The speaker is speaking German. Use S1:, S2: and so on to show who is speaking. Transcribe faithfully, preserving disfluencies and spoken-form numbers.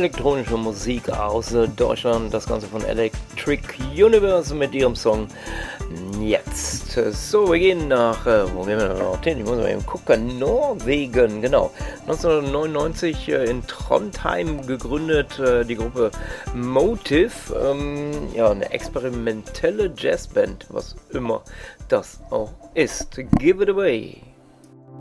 S1: elektronische Musik aus Deutschland, das Ganze von Electric Universe mit ihrem Song Jetzt. So, wir gehen nach, äh, wo gehen wir noch hin? Ich muss mal eben gucken, Norwegen, genau. neunzehnhundertneunundneunzig äh, in Trondheim gegründet, äh, die Gruppe Motive, ähm, ja, eine experimentelle Jazzband, was immer das auch ist. Give it away!